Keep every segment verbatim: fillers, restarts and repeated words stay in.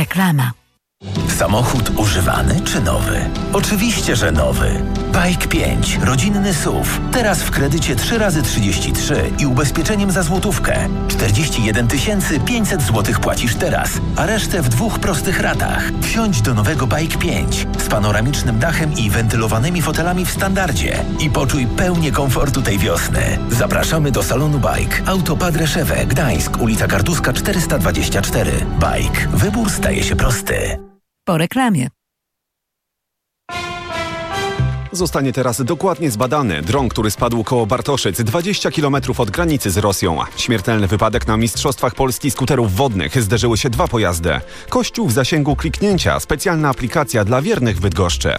Reklama. Samochód używany czy nowy? Oczywiście, że nowy. Bike pięć, rodzinny S U V. Teraz w kredycie trzy razy trzydzieści trzy i ubezpieczeniem za złotówkę. czterdzieści jeden tysięcy pięćset złotych płacisz teraz, a resztę w dwóch prostych ratach. Wsiądź do nowego Bike pięć z panoramicznym dachem i wentylowanymi fotelami w standardzie i poczuj pełnię komfortu tej wiosny. Zapraszamy do salonu Bike. Auto Padre Szewę, Gdańsk, ulica Kartuska czterysta dwadzieścia cztery. Bike. Wybór staje się prosty. Po reklamie. Zostanie teraz dokładnie zbadany dron, który spadł koło Bartoszyc, dwadzieścia kilometrów od granicy z Rosją. Śmiertelny wypadek na Mistrzostwach Polski skuterów wodnych. Zderzyły się dwa pojazdy. Kościół w zasięgu kliknięcia. Specjalna aplikacja dla wiernych w Bydgoszczy.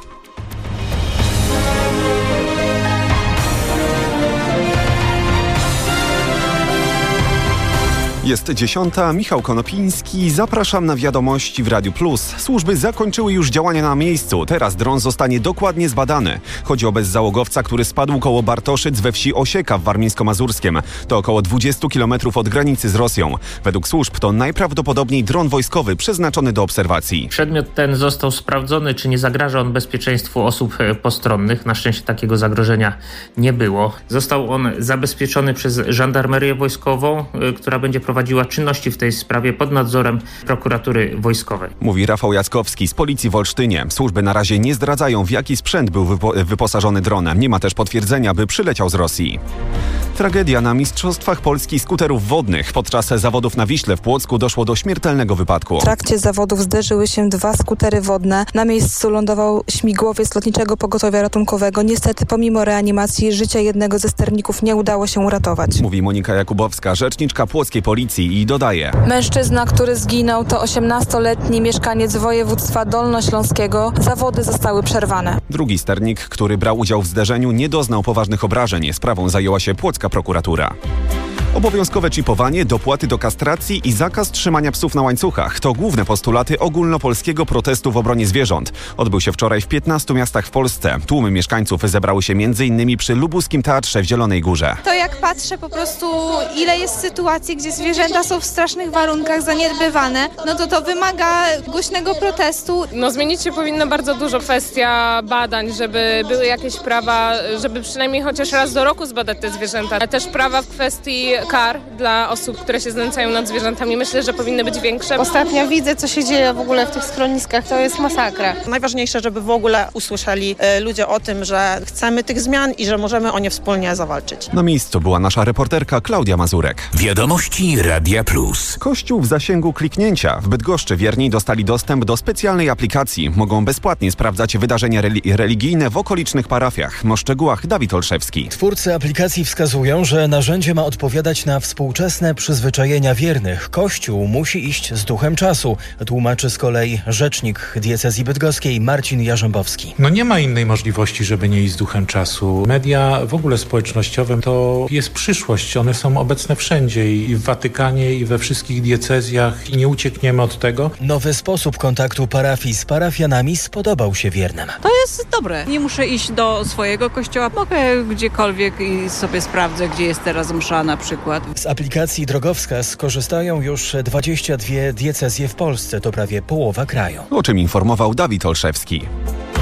Jest dziesiąta, Michał Konopiński. Zapraszam na wiadomości w Radiu Plus. Służby zakończyły już działania na miejscu. Teraz dron zostanie dokładnie zbadany. Chodzi o bezzałogowca, który spadł koło Bartoszyc we wsi Osieka w Warmińsko-Mazurskiem. To około dwadzieścia kilometrów od granicy z Rosją. Według służb to najprawdopodobniej dron wojskowy przeznaczony do obserwacji. Przedmiot ten został sprawdzony, czy nie zagraża on bezpieczeństwu osób postronnych. Na szczęście takiego zagrożenia nie było. Został on zabezpieczony przez żandarmerię wojskową, która będzie prowadziła czynności w tej sprawie pod nadzorem prokuratury wojskowej. Mówi Rafał Jackowski z Policji w Olsztynie. Służby na razie nie zdradzają, w jaki sprzęt był wypo- wyposażony dron. Nie ma też potwierdzenia, by przyleciał z Rosji. Tragedia na Mistrzostwach Polski skuterów wodnych. Podczas zawodów na Wiśle w Płocku doszło do śmiertelnego wypadku. W trakcie zawodów zderzyły się dwa skutery wodne. Na miejscu lądował śmigłowiec Lotniczego Pogotowia Ratunkowego. Niestety pomimo reanimacji życia jednego ze sterników nie udało się uratować. Mówi Monika Jakubowska, rzeczniczka płockiej policji i dodaje. Mężczyzna, który zginął, to osiemnastoletni mieszkaniec województwa dolnośląskiego. Zawody zostały przerwane. Drugi sternik, który brał udział w zderzeniu, nie doznał poważnych obrażeń. Sprawą zajęła się płocka prokuratura. Obowiązkowe czipowanie, dopłaty do kastracji i zakaz trzymania psów na łańcuchach to główne postulaty ogólnopolskiego protestu w obronie zwierząt. Odbył się wczoraj w piętnastu miastach w Polsce. Tłumy mieszkańców zebrały się między innymi przy Lubuskim Teatrze w Zielonej Górze. To jak patrzę po prostu, ile jest sytuacji, gdzie zwierzęta są w strasznych warunkach zaniedbywane, no to to wymaga głośnego protestu. No zmienić się powinno bardzo dużo. Kwestia badań, żeby były jakieś prawa, żeby przynajmniej chociaż raz do roku zbadać te zwierzęta. Ale też prawa w kwestii kar dla osób, które się znęcają nad zwierzętami. Myślę, że powinny być większe. Ostatnio widzę, co się dzieje w ogóle w tych schroniskach. To jest masakra. Najważniejsze, żeby w ogóle usłyszeli e, ludzie o tym, że chcemy tych zmian i że możemy o nie wspólnie zawalczyć. Na miejscu była nasza reporterka Klaudia Mazurek. Wiadomości Radia Plus. Kościół w zasięgu kliknięcia. W Bydgoszczy wierni dostali dostęp do specjalnej aplikacji. Mogą bezpłatnie sprawdzać wydarzenia reli- religijne w okolicznych parafiach. O szczegółach Dawid Olszewski. Twórcy aplikacji wskazują, że narzędzie ma odpowiadać na współczesne przyzwyczajenia wiernych. Kościół musi iść z duchem czasu, tłumaczy z kolei rzecznik diecezji bydgoskiej Marcin Jarzębowski. No nie ma innej możliwości, żeby nie iść z duchem czasu. Media w ogóle społecznościowe to jest przyszłość. One są obecne wszędzie i w Watykanie, i we wszystkich diecezjach i nie uciekniemy od tego. Nowy sposób kontaktu parafii z parafianami spodobał się wiernym. To jest dobre. Nie muszę iść do swojego kościoła. Mogę gdziekolwiek i sobie sprawdzę, gdzie jest teraz msza na przykład. Z aplikacji Drogowskaz skorzystają już dwadzieścia dwie diecezje w Polsce. To prawie połowa kraju. O czym informował Dawid Olszewski.